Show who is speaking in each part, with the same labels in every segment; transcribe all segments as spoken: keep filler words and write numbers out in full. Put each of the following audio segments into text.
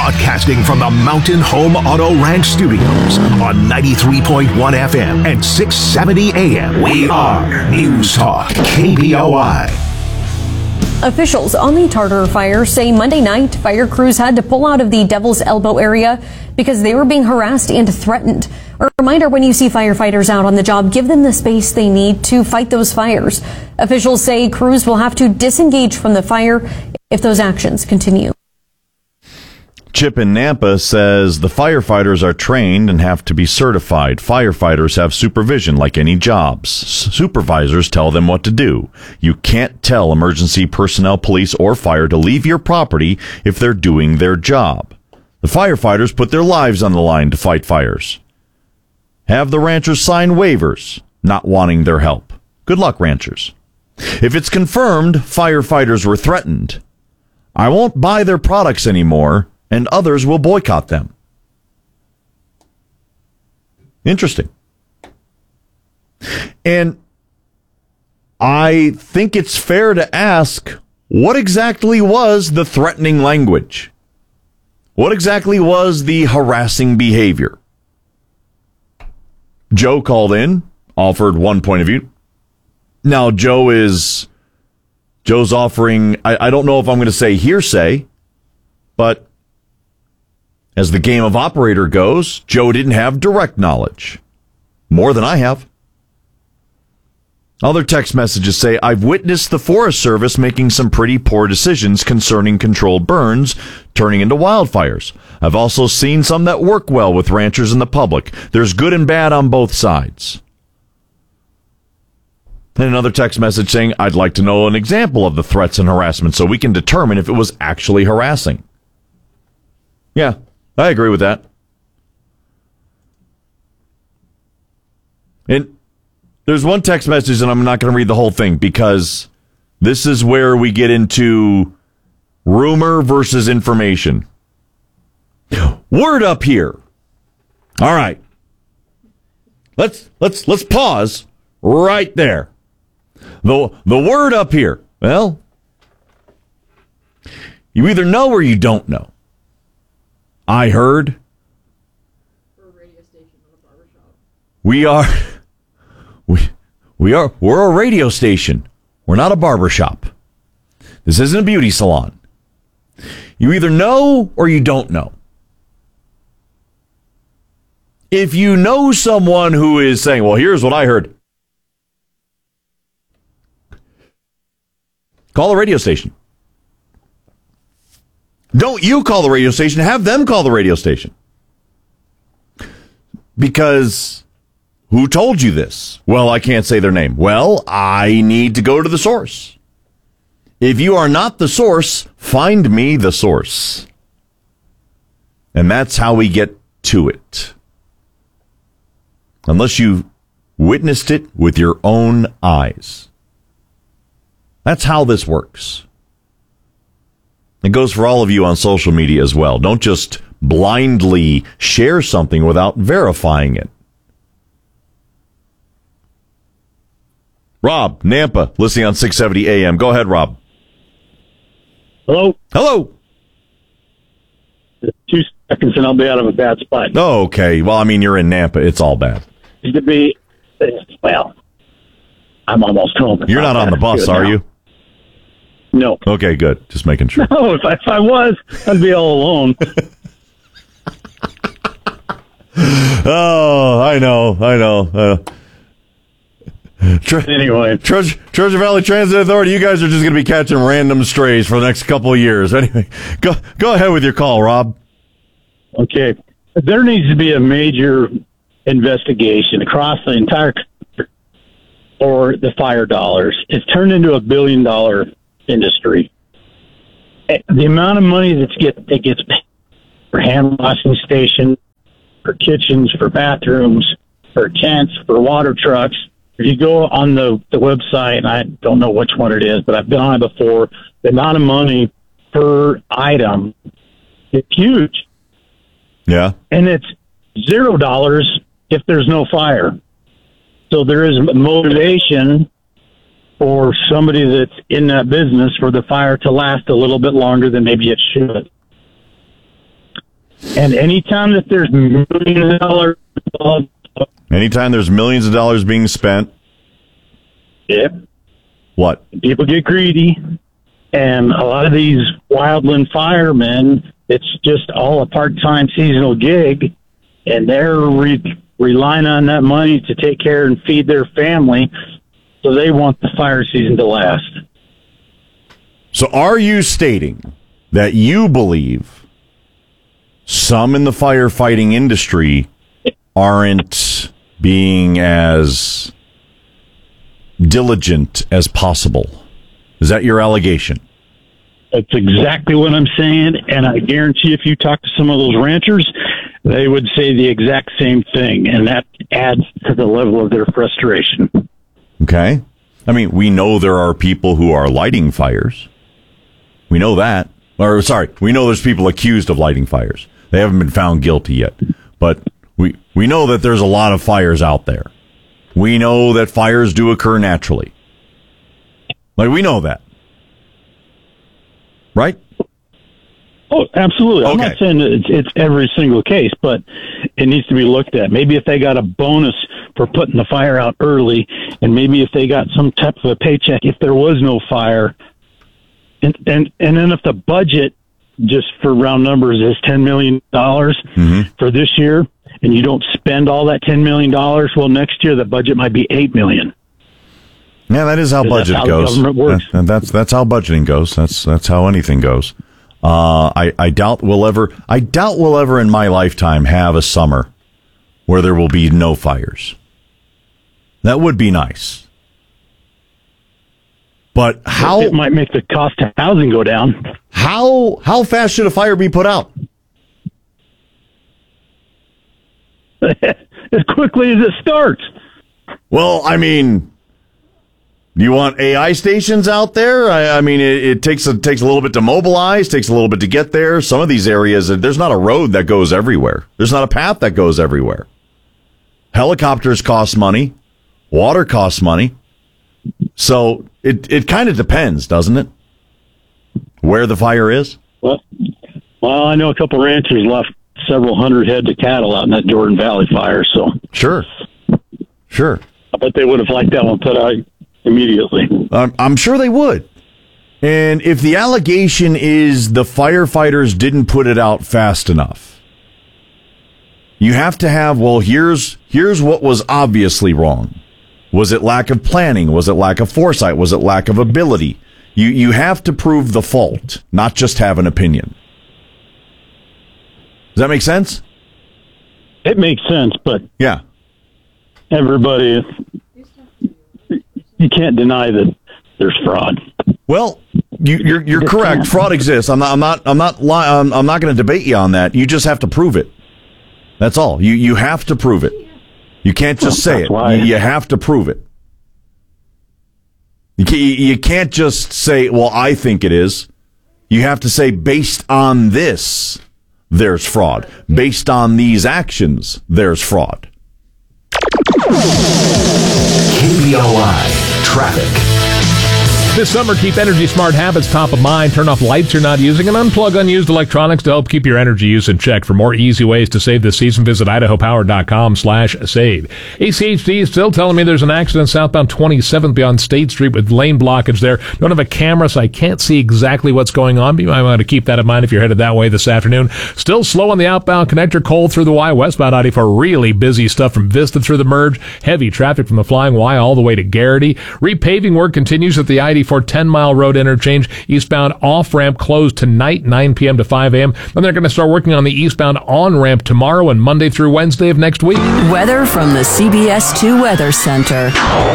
Speaker 1: Broadcasting from the Mountain Home Auto Ranch Studios on ninety-three point one F M and six seventy A M. We are News Talk K B O I.
Speaker 2: Officials on the Tartar fire say Monday night fire crews had to pull out of the Devil's Elbow area because they were being harassed and threatened. A reminder, when you see firefighters out on the job, give them the space they need to fight those fires. Officials say crews will have to disengage from the fire if those actions continue.
Speaker 3: Chip in Nampa says the firefighters are trained and have to be certified. Firefighters have supervision like any jobs. Supervisors tell them what to do. You can't tell emergency personnel, police, or fire to leave your property if they're doing their job. The firefighters put their lives on the line to fight fires. Have the ranchers sign waivers, not wanting their help. Good luck, ranchers. If it's confirmed firefighters were threatened, I won't buy their products anymore, and others will boycott them. Interesting. And I think it's fair to ask, what exactly was the threatening language? What exactly was the harassing behavior? Joe called in, offered one point of view. Now, Joe is, Joe's offering, I, I don't know if I'm going to say hearsay, but as the game of operator goes, Joe didn't have direct knowledge. More than I have. Other text messages say, I've witnessed the Forest Service making some pretty poor decisions concerning controlled burns turning into wildfires. I've also seen some that work well with ranchers and the public. There's good and bad on both sides. And another text message saying, I'd like to know an example of the threats and harassment so we can determine if it was actually harassing. Yeah. I agree with that. And there's one text message, and I'm not going to read the whole thing because this is where we get into rumor versus information. Word up here. All right. Let's let's let's pause right there. The the word up here. Well, you either know or you don't know. I heard we are we we are we're a radio station. We're not a barbershop. This isn't a beauty salon. You either know or you don't know. If you know someone who is saying, well, here's what I heard, call a radio station. Don't you call the radio station, have them call the radio station. Because who told you this? Well, I can't say their name. Well, I need to go to the source. If you are not the source, find me the source. And that's how we get to it. Unless you witnessed it with your own eyes. That's how this works. It goes for all of you on social media as well. Don't just blindly share something without verifying it. Rob, Nampa, listening on six seventy A M. Go ahead, Rob.
Speaker 4: Hello?
Speaker 3: Hello.
Speaker 4: Two seconds and I'll be out of a bad spot.
Speaker 3: Oh, okay. Well, I mean, you're in Nampa. It's all bad.
Speaker 4: To be, well, I'm almost home.
Speaker 3: You're not on the bus, are you?
Speaker 4: No.
Speaker 3: Okay, good. Just making sure.
Speaker 4: No, if I, if I was, I'd be all alone.
Speaker 3: Oh, I know, I know. Uh, Tre-
Speaker 4: anyway.
Speaker 3: Treasure, Treasure Valley Transit Authority, you guys are just going to be catching random strays for the next couple of years. Anyway, go go ahead with your call, Rob.
Speaker 4: Okay. There needs to be a major investigation across the entire country for the fire dollars. It's turned into a billion dollar industry. The amount of money that's get that gets paid for hand washing stations, for kitchens, for bathrooms, for tents, for water trucks. If you go on the, the website, and I don't know which one it is, but I've been on it before, the amount of money per item is huge.
Speaker 3: Yeah.
Speaker 4: And it's zero dollars if there's no fire. So there is motivation for somebody that's in that business for the fire to last a little bit longer than maybe it should. And anytime that there's millions of dollars,
Speaker 3: Anytime there's millions of dollars being spent,
Speaker 4: yep,
Speaker 3: what?
Speaker 4: people get greedy. And a lot of these wildland firemen, it's just all a part-time seasonal gig, and they're re- relying on that money to take care and feed their family, so they want the fire season to last.
Speaker 3: So are you stating that you believe some in the firefighting industry aren't being as diligent as possible? Is that your allegation?
Speaker 4: That's exactly what I'm saying, and I guarantee if you talk to some of those ranchers, they would say the exact same thing, and that adds to the level of their frustration.
Speaker 3: Okay. I mean, we know there are people who are lighting fires. We know that. Or, sorry, we know there's people accused of lighting fires. They haven't been found guilty yet. But we, we know that there's a lot of fires out there. We know that fires do occur naturally. Like, we know that. Right?
Speaker 4: Oh, absolutely. I'm
Speaker 3: Okay.
Speaker 4: not saying that it's, it's every single case, but it needs to be looked at. Maybe if they got a bonus for putting the fire out early, and maybe if they got some type of a paycheck if there was no fire, and and, and then if the budget, just for round numbers, is ten million dollars
Speaker 3: Mm-hmm.
Speaker 4: for this year, and you don't spend all that ten million dollars, well, next year the budget might be eight million dollars.
Speaker 3: Yeah, that is how
Speaker 4: That's
Speaker 3: budget
Speaker 4: how the
Speaker 3: goes.
Speaker 4: government works.
Speaker 3: That- that's that's how budgeting goes. That's that's how anything goes. Uh, I I doubt we'll ever I doubt we'll ever in my lifetime have a summer where there will be no fires. That would be nice. But how
Speaker 4: It might make the cost of housing go down.
Speaker 3: how how fast should a fire be put out?
Speaker 4: As quickly as it starts.
Speaker 3: Well, I mean, do you want A I stations out there? I, I mean, it, it takes a, takes a little bit to mobilize, takes a little bit to get there. Some of these areas, there's not a road that goes everywhere. There's not a path that goes everywhere. Helicopters cost money. Water costs money. So it, it kind of depends, doesn't it? Where the fire is?
Speaker 4: Well, well, I know a couple ranchers left several hundred head of cattle out in that Jordan Valley fire, so
Speaker 3: Sure. Sure.
Speaker 4: I bet they would have liked that one put out immediately.
Speaker 3: Um, I'm sure they would. And if the allegation is the firefighters didn't put it out fast enough, you have to have, well, here's here's what was obviously wrong. Was it lack of planning? Was it lack of foresight? Was it lack of ability? You you have to prove the fault, not just have an opinion. Does that make sense?
Speaker 4: It makes sense, but
Speaker 3: Yeah.
Speaker 4: everybody, you can't deny that there's fraud.
Speaker 3: Well, you, you're you're correct. Fraud exists. I'm not. I'm not. I'm not. Li- I'm, I'm not going to debate you on that. You just have to prove it. That's all. You you have to prove it. You can't just say it.
Speaker 4: why-
Speaker 3: You, you have to prove it. You can't, you can't just say, "Well, I think it is." You have to say, based on this, there's fraud. Based on these actions, there's fraud.
Speaker 1: K B O I Traffic.
Speaker 5: This summer, keep energy smart habits top of mind. Turn off lights you're not using and unplug unused electronics to help keep your energy use in check. For more easy ways to save this season, visit idahopower.com slash save. A C H D is still telling me there's an accident southbound twenty-seventh beyond State Street with lane blockage there. Don't have a camera, so I can't see exactly what's going on, but you might want to keep that in mind if you're headed that way this afternoon. Still slow on the outbound connector, cold through the Y, westbound I eighty-four. Really busy stuff from Vista through the merge. Heavy traffic from the Flying Y all the way to Garrity. Repaving work continues at the I eighty-four ten-mile road interchange. Eastbound off-ramp closed tonight, nine p.m. to five a.m. Then they're going to start working on the eastbound on-ramp tomorrow and Monday through Wednesday of next week.
Speaker 6: Weather from the C B S two Weather Center.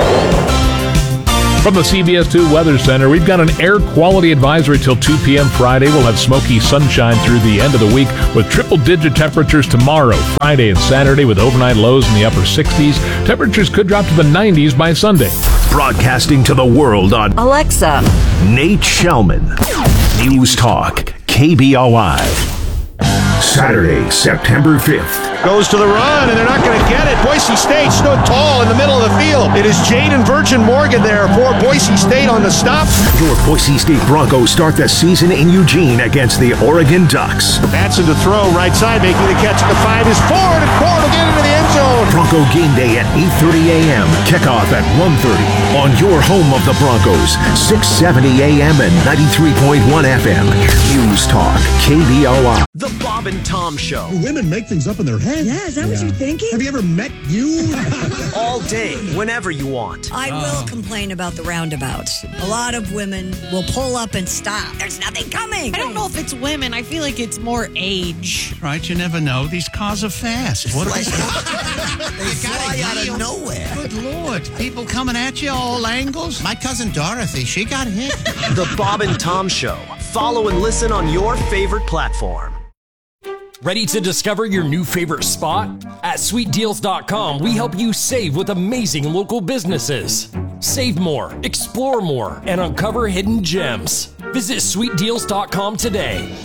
Speaker 5: From the C B S two Weather Center, we've got an air quality advisory till two p.m. Friday. We'll have smoky sunshine through the end of the week with triple-digit temperatures tomorrow, Friday and Saturday with overnight lows in the upper sixties. Temperatures could drop to the nineties by Sunday.
Speaker 1: Broadcasting to the world on
Speaker 6: Alexa,
Speaker 1: Nate Shellman. News Talk K B O I. Saturday, September fifth.
Speaker 7: Goes to the run, and they're not going to get it. Boise State stood tall in the middle of the field. It is Jaden Virgin Morgan there for Boise State on the stop.
Speaker 1: Your Boise State Broncos start the season in Eugene against the Oregon Ducks.
Speaker 7: Batson to throw, right side, making the catch at the five is Ford, and Ford will get into the end zone.
Speaker 1: Bronco game day at eight thirty a.m. Kickoff at one thirty on your home of the Broncos, six seventy a.m. and ninety-three point one F M. News Talk, K B O I.
Speaker 8: The Bob and Tom Show.
Speaker 9: Women make things up in their head.
Speaker 10: Yeah, is that yeah. what you're thinking?
Speaker 9: Have you ever met you?
Speaker 8: All day, whenever you want.
Speaker 10: I oh. will complain about the roundabouts. A lot of women will pull up and stop. There's nothing coming.
Speaker 11: I don't know if it's women. I feel like it's more age.
Speaker 12: Right, you never know. These cars are fast. What
Speaker 13: like, they fly out of nowhere.
Speaker 12: Good Lord. People coming at you all angles.
Speaker 13: My cousin Dorothy, she got hit.
Speaker 8: The Bob and Tom Show. Follow and listen on your favorite platform.
Speaker 14: Ready to discover your new favorite spot? At sweet deals dot com, we help you save with amazing local businesses. Save more, explore more, and uncover hidden gems. Visit sweet deals dot com today.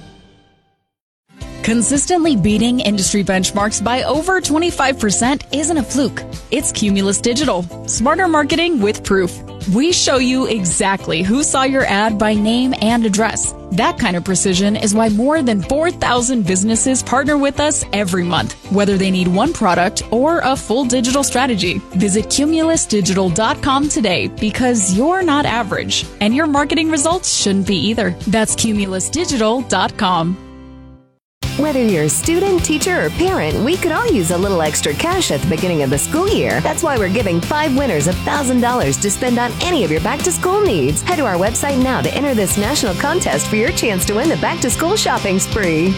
Speaker 15: Consistently beating industry benchmarks by over twenty-five percent isn't a fluke. It's Cumulus Digital. Smarter marketing with proof. We show you exactly who saw your ad by name and address. That kind of precision is why more than four thousand businesses partner with us every month, whether they need one product or a full digital strategy. Visit cumulus digital dot com today because you're not average, and your marketing results shouldn't be either. That's cumulus digital dot com.
Speaker 16: Whether you're a student, teacher, or parent, we could all use a little extra cash at the beginning of the school year. That's why we're giving five winners one thousand dollars to spend on any of your back-to-school needs. Head to our website now to enter this national contest for your chance to win the back-to-school shopping spree.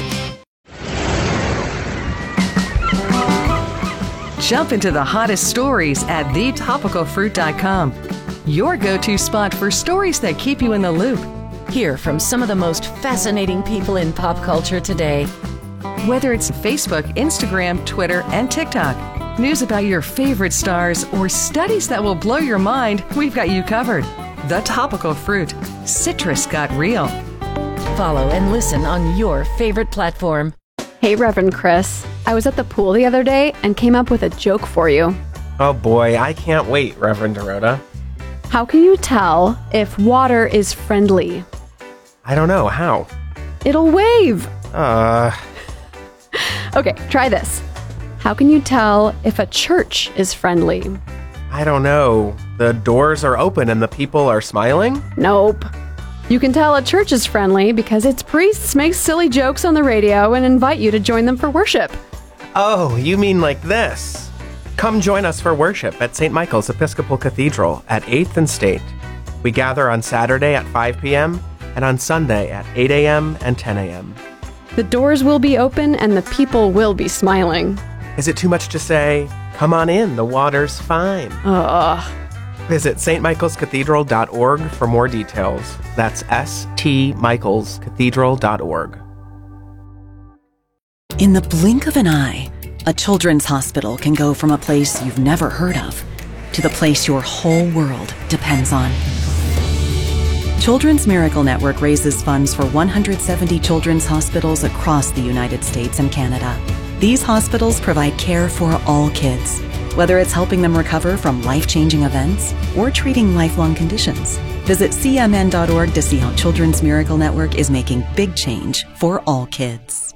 Speaker 17: Jump into the hottest stories at the topical fruit dot com. Your go-to spot for stories that keep you in the loop.
Speaker 6: Hear from some of the most fascinating people in pop culture today.
Speaker 17: Whether it's Facebook, Instagram, Twitter, and TikTok, news about your favorite stars, or studies that will blow your mind, we've got you covered. The Topical Fruit. Citrus got real.
Speaker 6: Follow and listen on your favorite platform.
Speaker 18: Hey, Reverend Chris. I was at the pool the other day and came up with a joke for you.
Speaker 19: Oh boy, I can't wait, Reverend Dorota.
Speaker 18: How can you tell if water is friendly?
Speaker 19: I don't know. How?
Speaker 18: It'll wave.
Speaker 19: Uh.
Speaker 18: Okay, try this. How can you tell if a church is friendly?
Speaker 19: I don't know. The doors are open and the people are smiling?
Speaker 18: Nope. You can tell a church is friendly because its priests make silly jokes on the radio and invite you to join them for worship.
Speaker 19: Oh, you mean like this? Come join us for worship at Saint Michael's Episcopal Cathedral at eighth and State. We gather on Saturday at five p.m. and on Sunday at eight a.m. and ten a.m.
Speaker 18: The doors will be open and the people will be smiling.
Speaker 19: Is it too much to say, come on in, the water's fine?
Speaker 18: Ugh.
Speaker 19: Visit s t michaels cathedral dot org for more details. That's s t michaels cathedral dot org.
Speaker 20: In the blink of an eye, a children's hospital can go from a place you've never heard of to the place your whole world depends on. Children's Miracle Network raises funds for one hundred seventy children's hospitals across the United States and Canada. These hospitals provide care for all kids, whether it's helping them recover from life-changing events or treating lifelong conditions. Visit c m n dot org to see how Children's Miracle Network is making big change for all kids.